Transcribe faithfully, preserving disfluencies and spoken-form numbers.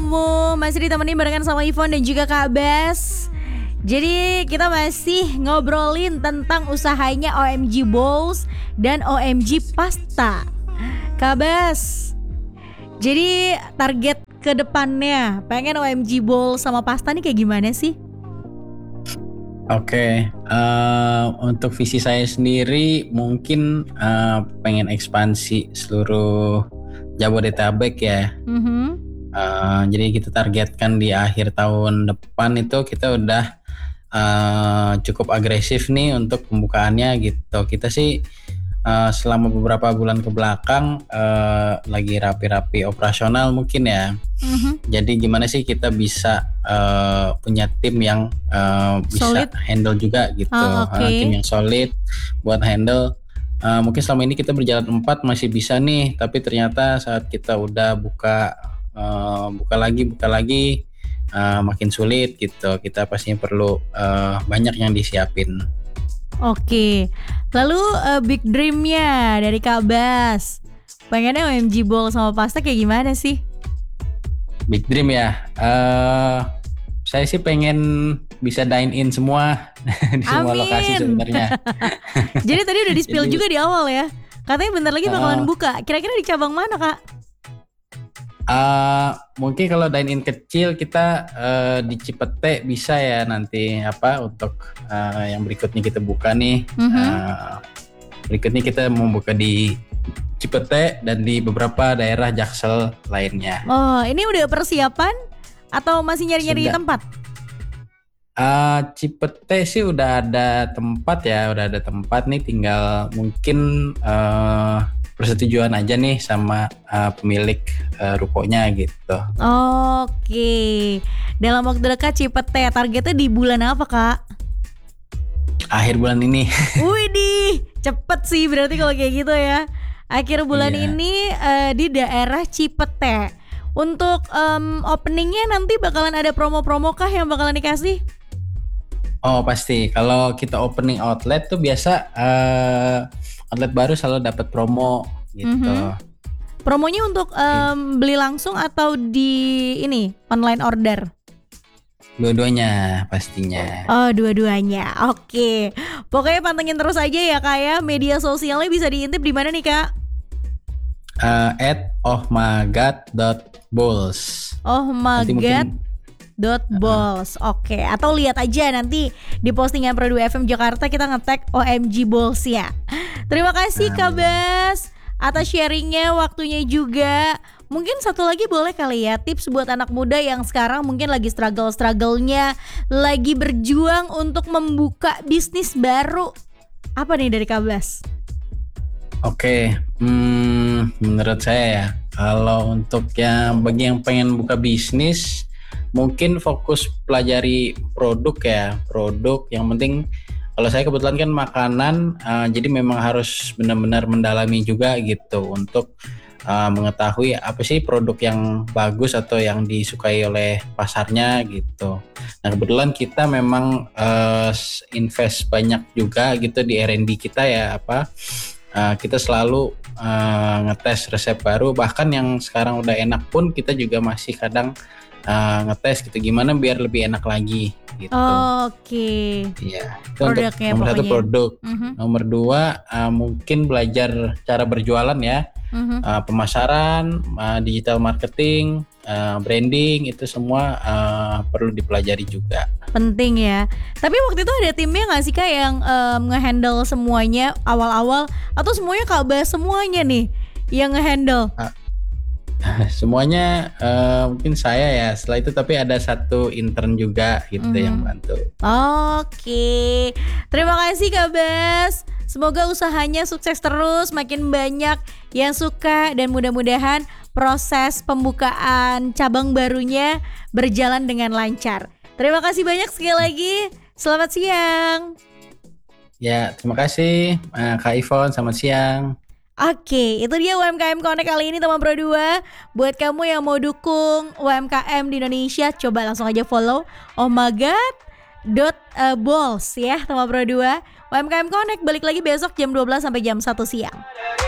kamu? Masih ditemani barengan sama Ivon dan juga Kak Bas. Jadi kita masih ngobrolin tentang usahanya O M G Bowls dan O M G Pasta. Kak Bas, jadi target ke depannya pengen O M G Bowls sama pasta nih kayak gimana sih? Oke, okay, uh, untuk visi saya sendiri mungkin uh, pengen ekspansi seluruh Jabodetabek ya. Mm-hmm. Uh, jadi kita targetkan di akhir tahun depan itu kita udah uh, cukup agresif nih untuk pembukaannya gitu. Kita sih uh, selama beberapa bulan ke belakang uh, lagi rapi-rapi operasional mungkin ya. Mm-hmm. Jadi gimana sih kita bisa uh, punya tim yang uh, bisa solid. Handle juga gitu, oh, okay. uh, tim yang solid buat handle. Uh, mungkin selama ini kita berjalan empat masih bisa nih, tapi ternyata saat kita udah buka uh, buka lagi buka lagi uh, makin sulit gitu. Kita pastinya perlu uh, banyak yang disiapin. Oke, lalu uh, big dream-nya dari Kak Bas, pengennya O M G Bowl sama pasta kayak gimana sih? Big dream ya, uh, saya sih pengen bisa dine in semua di semua Amin. Lokasi sebenarnya. Jadi tadi udah di spill juga di awal ya, katanya bentar lagi bakalan uh, buka. Kira-kira di cabang mana Kak? Uh, mungkin kalau dine in kecil kita uh, di Cipete bisa ya nanti apa untuk uh, yang berikutnya kita buka nih. Mm-hmm. Uh, berikutnya kita mau buka di Cipete dan di beberapa daerah Jaksel lainnya. Oh, ini udah persiapan atau masih nyari-nyari tempat? Uh, Cipete sih udah ada tempat ya, udah ada tempat nih, tinggal mungkin uh, persetujuan aja nih sama uh, pemilik uh, rukonya gitu. Oke, dalam waktu dekat Cipete, targetnya di bulan apa Kak? Akhir bulan ini. Widih, cepet sih berarti kalau kayak gitu ya. Akhir bulan iya. ini uh, di daerah Cipete. Untuk um, openingnya nanti bakalan ada promo-promo kah yang bakalan dikasih? Oh pasti, kalau kita opening outlet tuh biasa uh, outlet baru selalu dapat promo gitu. Mm-hmm. Promonya untuk um, beli langsung atau di ini online order? Dua-duanya pastinya. Oh dua-duanya, oke. Pokoknya pantengin terus aja ya Kak ya. Media sosialnya bisa diintip di mana nih Kak? Uh, at ohmagad dot bowls. ohmagad dot bowls, uh-huh. Oke. Atau lihat aja nanti di postingan Pro dua F M Jakarta kita nge-tag O M G Bowls ya. Terima kasih uh. Kak Bas atas sharingnya, waktunya juga. Mungkin satu lagi boleh kali ya, tips buat anak muda yang sekarang mungkin lagi struggle-strugglenya, lagi berjuang untuk membuka bisnis baru. Apa nih dari Kak Bas? Oke, hmm, menurut saya ya, kalau untuk yang bagi yang pengen buka bisnis, mungkin fokus pelajari produk ya, produk. Yang penting, kalau saya kebetulan kan makanan, uh, jadi memang harus benar-benar mendalami juga gitu untuk uh, mengetahui apa sih produk yang bagus atau yang disukai oleh pasarnya gitu. Nah kebetulan kita memang uh, invest banyak juga gitu di R and D kita ya apa. Uh, kita selalu uh, ngetes resep baru, bahkan yang sekarang udah enak pun kita juga masih kadang uh, ngetes gitu gimana biar lebih enak lagi gitu. Oh, oke. Okay. Iya. Itu untuk nomor pokoknya. satu produk. Mm-hmm. Nomor dua uh, mungkin belajar cara berjualan ya, mm-hmm. uh, pemasaran, uh, digital marketing, uh, branding itu semua uh, perlu dipelajari juga. Penting ya. Tapi waktu itu ada timnya nggak sih Kak yang um, ngehandle semuanya awal-awal atau semuanya Kak Bas semuanya nih yang ngehandle? Uh, semuanya uh, mungkin saya ya. Setelah itu tapi ada satu intern juga gitu mm-hmm. yang bantu. Oke, terima kasih Kak Bas. Semoga usahanya sukses terus, makin banyak yang suka dan mudah-mudahan proses pembukaan cabang barunya berjalan dengan lancar. Terima kasih banyak sekali lagi. Selamat siang. Ya, terima kasih uh, Kak Ivon, selamat siang. Oke, itu dia U M K M Connect kali ini teman Pro dua. Buat kamu yang mau dukung U M K M di Indonesia, coba langsung aja follow ohmagad dot bowls ya teman Pro dua. U M K M Connect balik lagi besok jam dua belas sampai jam satu siang.